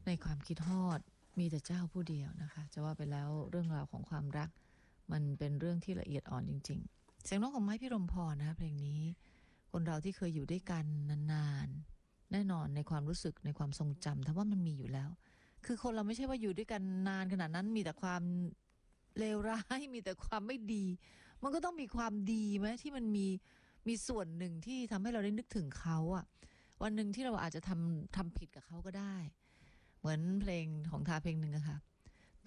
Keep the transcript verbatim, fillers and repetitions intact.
ในความคิดฮอดมีแต่เจ้าผู้เดียวนะคะจะว่าไปแล้วเรื่องราวของความรักมันเป็นเรื่องที่ละเอียดอ่อนจริงๆเสียงร้องของไม้พิรมพรนะคะเพลงนี้คนเราที่เคยอยู่ด้วยกันนานๆแน่นอนในความรู้สึกในความทรงจำแต่ว่ามันมีอยู่แล้วคือคนเราไม่ใช่ว่าอยู่ด้วยกันนานขนาดนั้นมีแต่ความเลวร้ายมีแต่ความไม่ดีมันก็ต้องมีความดีไหมที่มันมีมีส่วนหนึ่งที่ทำให้เราได้นึกถึงเขาอะวันหนึ่งที่เราอาจจะทำทำผิดกับเขาก็ได้เหมือนเพลงของทาเพลงหนึ่งอะค่ะ